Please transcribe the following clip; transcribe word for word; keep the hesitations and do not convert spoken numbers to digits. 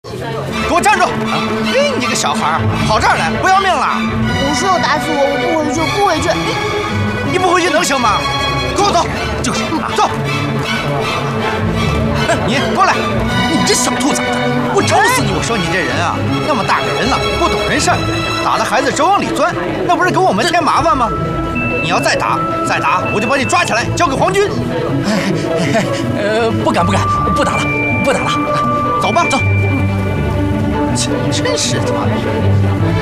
给我站住！嘿，你个小孩，跑这儿来，不要命了？ 武叔要打死我，我不回去，不回去！ 你不回去能行吗？跟我走， 就是， 走。你过来， 你这小兔崽子，我抽死你！ 我说你这人啊，那么大个人了，不懂人事儿，打着孩子直往里钻，那不是给我们添麻烦吗？你要再打，再打，我就把你抓起来，交给皇军。 呃，不敢，不敢，不打了，不打了， 走吧， 走。 真是的。